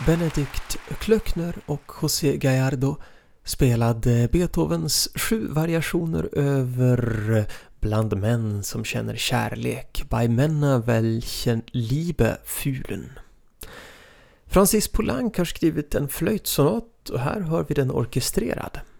Benedikt Klöckner och José Gallardo spelade Beethovens 7 variationer över Bland män som känner kärlek, Bei Männer welchen Liebe fühlen. Francis Poulenc har skrivit en flöjtsonat och här hör vi den orkestrerad.